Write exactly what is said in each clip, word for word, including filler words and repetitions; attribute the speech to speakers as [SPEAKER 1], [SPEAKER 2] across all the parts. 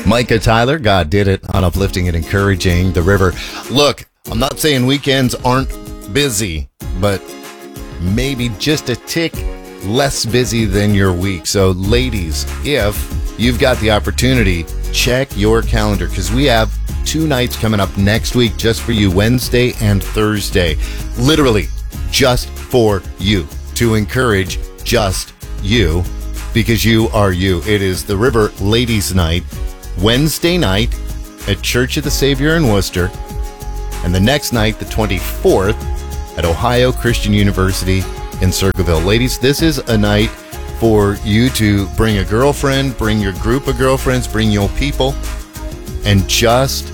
[SPEAKER 1] Micah Tyler, God did it on Uplifting and Encouraging the River. Look, I'm not saying weekends aren't busy, but maybe just a tick less busy than your week. So ladies, if you've got the opportunity, check your calendar because we have two nights coming up next week just for you, Wednesday and Thursday. Literally just for you, to encourage just you, because you are you. It is the River Ladies Night, Wednesday night at Church of the Savior in Worcester, and the next night, the twenty-fourth, at Ohio Christian University in Circleville. Ladies, this is a night for you to bring a girlfriend, bring your group of girlfriends, bring your people, and just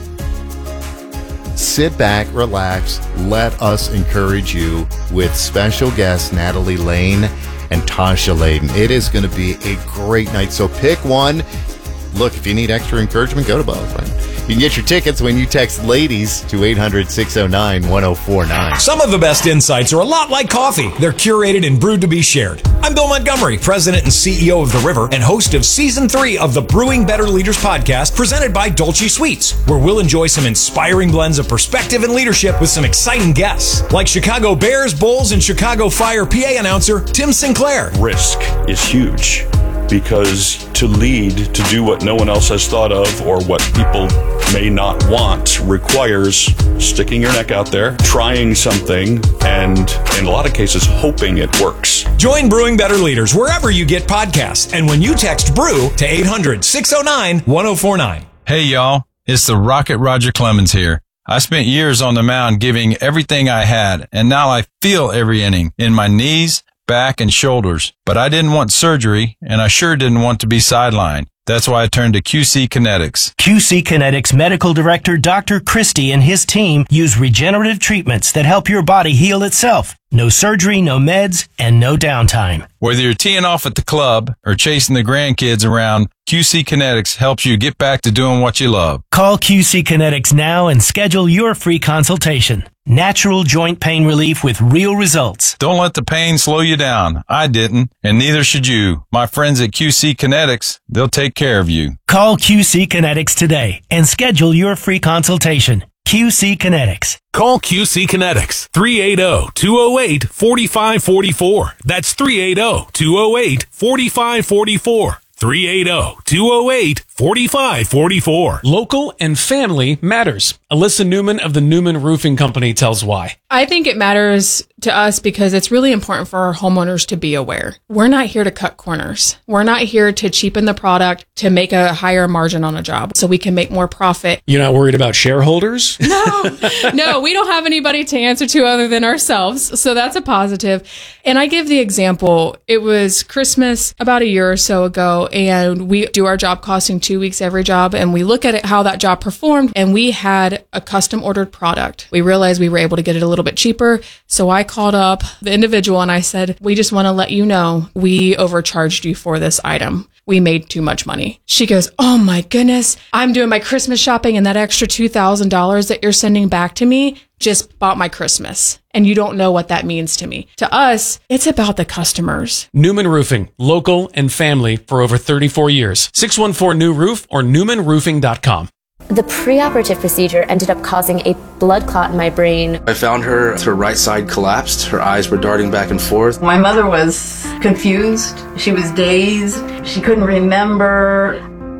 [SPEAKER 1] sit back, relax, let us encourage you with special guests Natalie Lane and Tasha Layden. It is going to be a great night, so pick one. Look, if you need extra encouragement, go to both. Right? You can get your tickets when you text LADIES to eight hundred, six oh nine, one oh four nine.
[SPEAKER 2] Some of the best insights are a lot like coffee. They're curated and brewed to be shared. I'm Bill Montgomery, President and C E O of The River and host of Season three of the Brewing Better Leaders podcast presented by Dolce Sweets, where we'll enjoy some inspiring blends of perspective and leadership with some exciting guests, like Chicago Bears, Bulls, and Chicago Fire P A announcer Tim Sinclair.
[SPEAKER 3] Risk is huge. Because to lead, to do what no one else has thought of or what people may not want requires sticking your neck out there, trying something, and in a lot of cases, hoping it works.
[SPEAKER 2] Join Brewing Better Leaders wherever you get podcasts. And when you text BREW to eight hundred, six oh nine, one oh four nine.
[SPEAKER 4] Hey, y'all. It's the Rocket Roger Clemens here. I spent years on the mound giving everything I had, and now I feel every inning in my knees, back, and shoulders. But I didn't want surgery, and I sure didn't want to be sidelined. That's why I turned to Q C Kinetics.
[SPEAKER 5] Q C Kinetics Medical Director Doctor Christie and his team use regenerative treatments that help your body heal itself. No surgery, no meds, and no downtime.
[SPEAKER 4] Whether you're teeing off at the club or chasing the grandkids around, Q C Kinetics helps you get back to doing what you love.
[SPEAKER 5] Call Q C Kinetics now and schedule your free consultation. Natural joint pain relief with real results.
[SPEAKER 4] Don't let the pain slow you down. I didn't, and neither should you. My friends at Q C Kinetics, they'll take care of you.
[SPEAKER 5] Call Q C Kinetics today and schedule your free consultation. Q C Kinetics.
[SPEAKER 6] Call Q C Kinetics, three eight zero, two oh eight, four five four four. That's three eight zero, two oh eight, four five four four. three eight zero, two oh eight, four five four four.
[SPEAKER 7] Local and family matters. Alyssa Newman of the Newman Roofing Company tells why.
[SPEAKER 8] I think it matters to us because it's really important for our homeowners to be aware. We're not here to cut corners. We're not here to cheapen the product to make a higher margin on a job so we can make more profit.
[SPEAKER 7] You're not worried about shareholders?
[SPEAKER 8] No, no, we don't have anybody to answer to other than ourselves. So that's a positive. And I give the example. It was Christmas about a year or so ago, and we do our job costing two weeks every job, and we look at it, how that job performed, and we had a custom ordered product. We realized we were able to get it a little bit cheaper. So I called up the individual and I said, we just want to let you know we overcharged you for this item. We made too much money. She goes, oh my goodness, I'm doing my Christmas shopping and that extra two thousand dollars that you're sending back to me just bought my Christmas. And you don't know what that means to me. To us, it's about the customers.
[SPEAKER 7] Newman Roofing, local and family for over thirty-four years. six one four new roof or newman roofing dot com.
[SPEAKER 9] The preoperative procedure ended up causing a blood clot in my brain.
[SPEAKER 10] I found her, her right side collapsed. Her eyes were darting back and forth.
[SPEAKER 11] My mother was confused. She was dazed. She couldn't remember.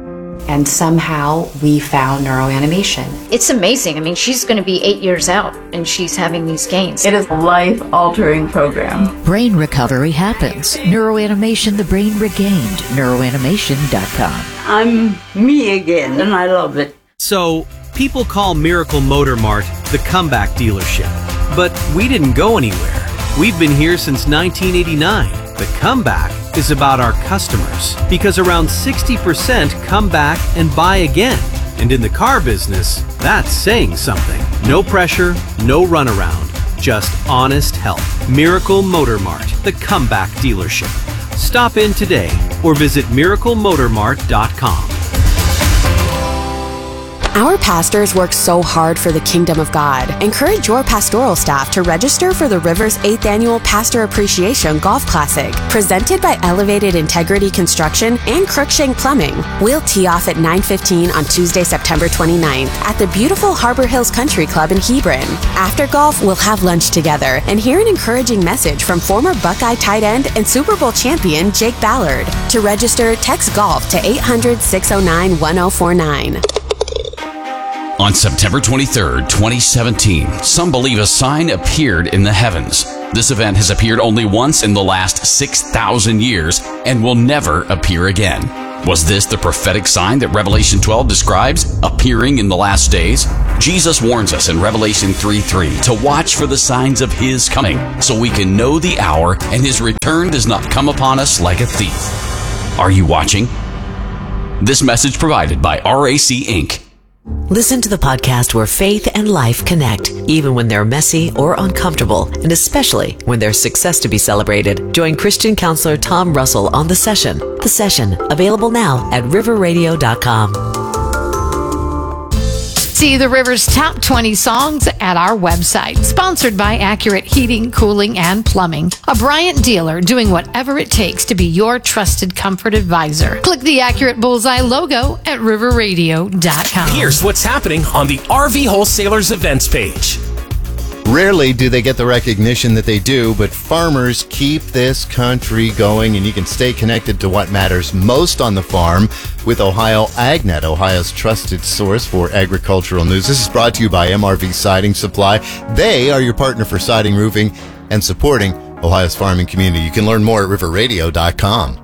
[SPEAKER 12] And somehow we found neuroanimation.
[SPEAKER 13] It's amazing. I mean, she's going to be eight years out and she's having these gains.
[SPEAKER 11] It is a life-altering program.
[SPEAKER 14] Brain recovery happens. Neuroanimation, the brain regained. neuroanimation dot com.
[SPEAKER 11] I'm me again, and I love it.
[SPEAKER 15] So, people call Miracle Motor Mart the comeback dealership. But we didn't go anywhere. We've been here since nineteen eighty-nine. The comeback is about our customers, because around sixty percent come back and buy again. And in the car business, that's saying something. No pressure, no runaround, just honest help. Miracle Motor Mart, the comeback dealership. Stop in today or visit miracle motor mart dot com.
[SPEAKER 16] Our pastors work so hard for the kingdom of God. Encourage your pastoral staff to register for the River's eighth Annual Pastor Appreciation Golf Classic, presented by Elevated Integrity Construction and Crookshank Plumbing. We'll tee off at nine fifteen on Tuesday, September twenty-ninth at the beautiful Harbor Hills Country Club in Hebron. After golf, we'll have lunch together and hear an encouraging message from former Buckeye tight end and Super Bowl champion Jake Ballard. To register, text GOLF to eight hundred, six oh nine, one oh four nine.
[SPEAKER 17] On September twenty-third, twenty seventeen, some believe a sign appeared in the heavens. This event has appeared only once in the last six thousand years and will never appear again. Was this the prophetic sign that Revelation twelve describes appearing in the last days? Jesus warns us in Revelation three three to watch for the signs of His coming so we can know the hour and His return does not come upon us like a thief. Are you watching? This message provided by R A C Incorporated.
[SPEAKER 18] Listen to the podcast where faith and life connect, even when they're messy or uncomfortable, and especially when there's success to be celebrated. Join Christian counselor Tom Russell on The Session. The Session, available now at river radio dot com.
[SPEAKER 13] See the River's top twenty songs at our website. Sponsored by Accurate Heating, Cooling, and Plumbing. A Bryant dealer doing whatever it takes to be your trusted comfort advisor. Click the Accurate Bullseye logo at river radio dot com.
[SPEAKER 19] Here's what's happening on the R V Wholesalers events page.
[SPEAKER 1] Rarely do they get the recognition that they do, but farmers keep this country going, and you can stay connected to what matters most on the farm with Ohio AgNet, Ohio's trusted source for agricultural news. This is brought to you by M R V Siding Supply. They are your partner for siding, roofing, and supporting Ohio's farming community. You can learn more at river radio dot com.